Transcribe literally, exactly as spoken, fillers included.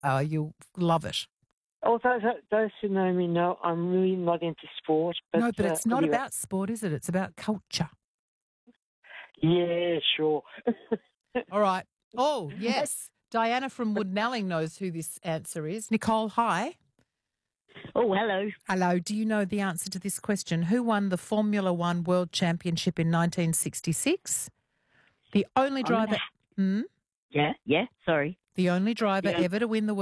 Uh, you'll love it. Oh, those, those who know me know I'm really not into sport. But, No, but uh, it's not anyway. about sport, is it? It's about culture. Yeah, sure. All right. Oh, yes. Diana from Woodnelling knows who this answer is. Nicole, hi. Oh, hello. Hello. Do you know the answer to this question? Who won the Formula One World Championship in nineteen sixty-six? The only I'm gonna- driver... Hmm? Yeah, yeah, sorry. The only driver Yeah. ever to win the